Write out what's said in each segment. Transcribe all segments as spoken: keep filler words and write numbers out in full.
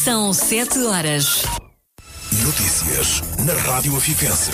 São sete horas. Notícias na Rádio Afifense.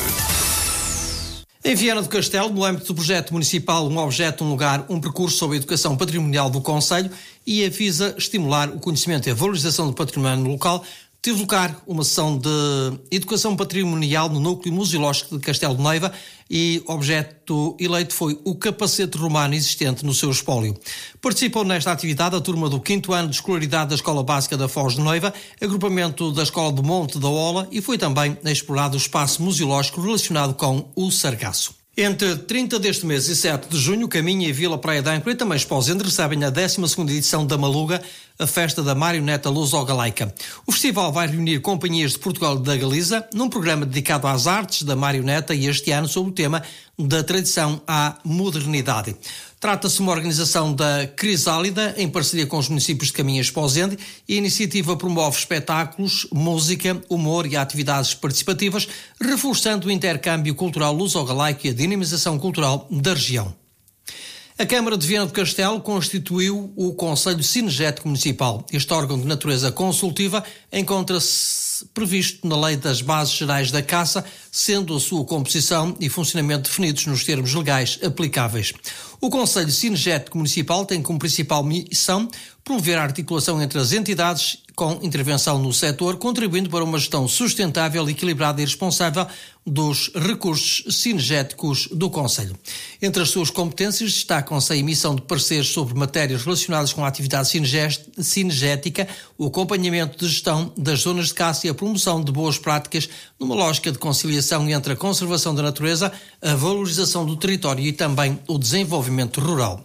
Em Viana do Castelo, no âmbito do projeto municipal Um Objeto, um Lugar, um percurso sobre a educação patrimonial do concelho e a visa estimular o conhecimento e a valorização do património local, teve lugar uma sessão de educação patrimonial no núcleo museológico de Castelo de Neiva e o objeto eleito foi o capacete romano existente no seu espólio. Participou nesta atividade a turma do quinto ano de escolaridade da Escola Básica da Foz de Neiva, agrupamento da Escola do Monte da Ola, e foi também explorado o espaço museológico relacionado com o sargaço. Entre trinta deste mês e sete de junho, Caminha e Vila Praia de Âncora e também Esposende recebem a décima segunda edição da Maluga, a festa da marioneta luso-galaica. O festival vai reunir companhias de Portugal e da Galiza num programa dedicado às artes da marioneta e este ano sob o tema da tradição à modernidade. Trata-se de uma organização da Crisálida, em parceria com os municípios de Caminha e Esposende, e a iniciativa promove espetáculos, música, humor e atividades participativas, reforçando o intercâmbio cultural luso-galaico e a dinamização cultural da região. A Câmara de Viana do Castelo constituiu o Conselho Cinegético Municipal. Este órgão de natureza consultiva encontra-se previsto na Lei das Bases Gerais da Caça, sendo a sua composição e funcionamento definidos nos termos legais aplicáveis. O Conselho Cinegético Municipal tem como principal missão promover a articulação entre as entidades com intervenção no setor, contribuindo para uma gestão sustentável, equilibrada e responsável dos recursos cinegéticos do Conselho. Entre as suas competências destacam-se a emissão de pareceres sobre matérias relacionadas com a atividade cinegética, o acompanhamento de gestão das zonas de caça e a promoção de boas práticas numa lógica de conciliação entre a conservação da natureza, a valorização do território e também o desenvolvimento rural.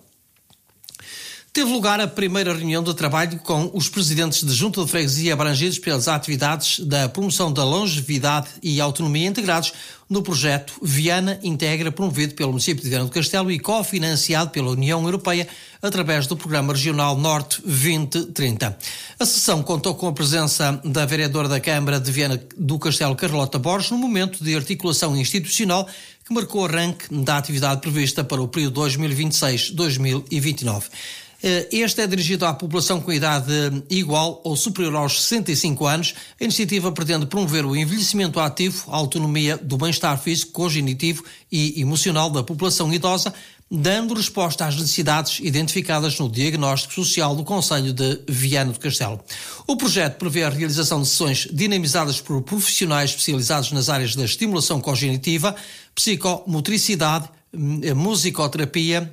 Teve lugar a primeira reunião de trabalho com os presidentes de junta de freguesia abrangidos pelas atividades da promoção da longevidade e autonomia integrados no projeto Viana Integra, promovido pelo município de Viana do Castelo e cofinanciado pela União Europeia através do Programa Regional Norte vinte trinta. A sessão contou com a presença da vereadora da Câmara de Viana do Castelo, Carlota Borges, no momento de articulação institucional que marcou o arranque da atividade prevista para o período dois mil e vinte e seis a dois mil e vinte e nove. Este é dirigido à população com idade igual ou superior aos sessenta e cinco anos. A iniciativa pretende promover o envelhecimento ativo, a autonomia do bem-estar físico, cognitivo e emocional da população idosa, dando resposta às necessidades identificadas no diagnóstico social do Concelho de Viana do Castelo. O projeto prevê a realização de sessões dinamizadas por profissionais especializados nas áreas da estimulação cognitiva, psicomotricidade, musicoterapia,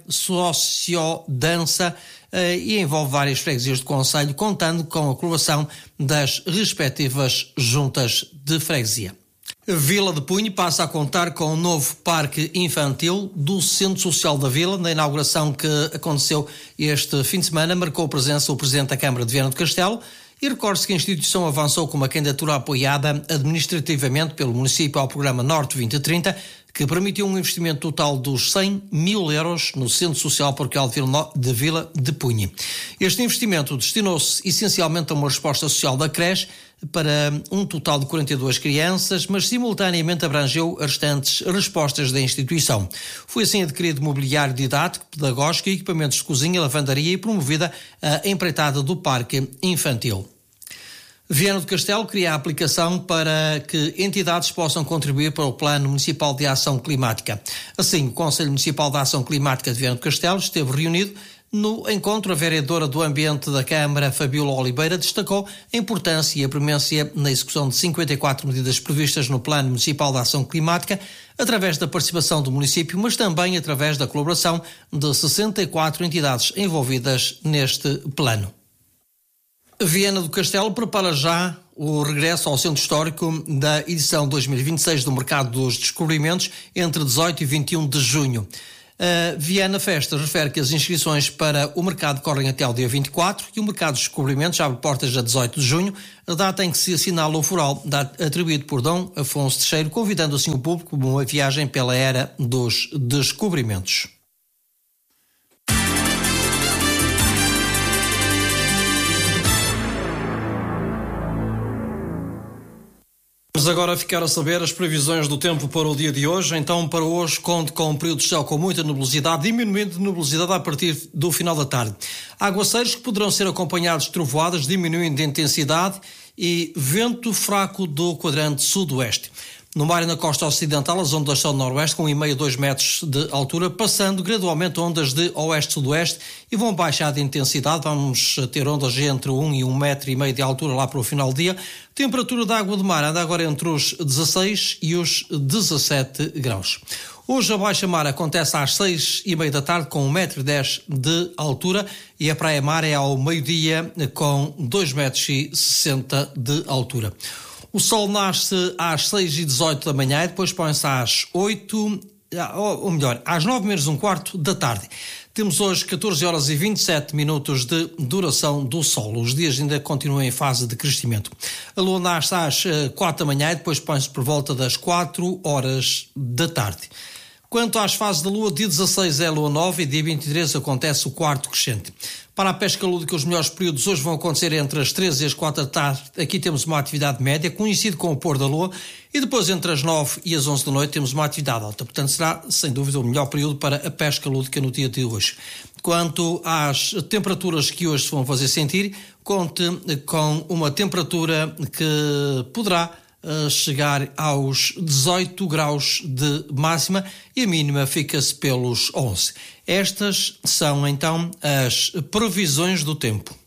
sociodança eh, e envolve várias freguesias do concelho, contando com a colaboração das respectivas juntas de freguesia. Vila de Punho passa a contar com um novo parque infantil do Centro Social da Vila. Na inauguração que aconteceu este fim de semana, marcou presença o Presidente da Câmara de Viana do Castelo. E recorde-se que a instituição avançou com uma candidatura apoiada administrativamente pelo município ao programa Norte vinte trinta, que permitiu um investimento total dos cem mil euros no Centro Social Paroquial de Vila de Punho. Este investimento destinou-se essencialmente a uma resposta social da creche para um total de quarenta e duas crianças, mas simultaneamente abrangeu as restantes respostas da instituição. Foi assim adquirido mobiliário didático, pedagógico, equipamentos de cozinha, lavandaria e promovida a empreitada do parque infantil. Viana do Castelo cria a aplicação para que entidades possam contribuir para o Plano Municipal de Ação Climática. Assim, o Conselho Municipal de Ação Climática de Viana do Castelo esteve reunido. No encontro, a vereadora do Ambiente da Câmara, Fabiola Oliveira, destacou a importância e a premência na execução de cinquenta e quatro medidas previstas no Plano Municipal de Ação Climática, através da participação do município, mas também através da colaboração de sessenta e quatro entidades envolvidas neste plano. Viana do Castelo prepara já o regresso ao Centro Histórico da edição dois mil e vinte e seis do Mercado dos Descobrimentos entre dezoito e vinte e um de junho. A Viana Festa refere que as inscrições para o mercado correm até ao dia vinte e quatro e o Mercado dos Descobrimentos abre portas a dezoito de junho, a data em que se assinala o fural atribuído por Dom Afonso terceiro, convidando assim o público a uma viagem pela era dos descobrimentos. Vamos agora ficar a saber as previsões do tempo para o dia de hoje. Então, para hoje, conte com um período de céu com muita nebulosidade, diminuindo de nebulosidade a partir do final da tarde. Aguaceiros que poderão ser acompanhados de trovoadas, diminuindo de intensidade e vento fraco do quadrante sudoeste. No mar e na costa ocidental, as ondas são noroeste com um vírgula cinco a dois metros de altura, passando gradualmente ondas de oeste-sudoeste e vão baixar de intensidade. Vamos ter ondas entre um e um metro e meio de altura lá para o final do dia. Temperatura da água do mar anda agora entre os dezasseis e os dezassete graus. Hoje a baixa-mar acontece às seis e meia da tarde com um metro e dez de altura e a praia-mar é ao meio-dia com dois metros e sessenta de altura. O sol nasce às seis e dezoito da manhã e depois põe-se às oito, ou melhor, às nove menos um quarto da tarde. Temos hoje catorze horas e vinte e sete minutos de duração do sol. Os dias ainda continuam em fase de crescimento. A lua nasce às quatro da manhã e depois põe-se por volta das quatro horas da tarde. Quanto às fases da lua, dia dezasseis é a lua nova e dia vinte e três acontece o quarto crescente. Para a pesca lúdica, os melhores períodos hoje vão acontecer entre as treze e as quatro da tarde. Aqui temos uma atividade média, coincide com o pôr da lua, e depois entre as nove e as onze da noite temos uma atividade alta. Portanto, será, sem dúvida, o melhor período para a pesca lúdica no dia de hoje. Quanto às temperaturas que hoje se vão fazer sentir, conte com uma temperatura que poderá chegar aos dezoito graus de máxima e a mínima fica-se pelos onze. Estas são então as previsões do tempo.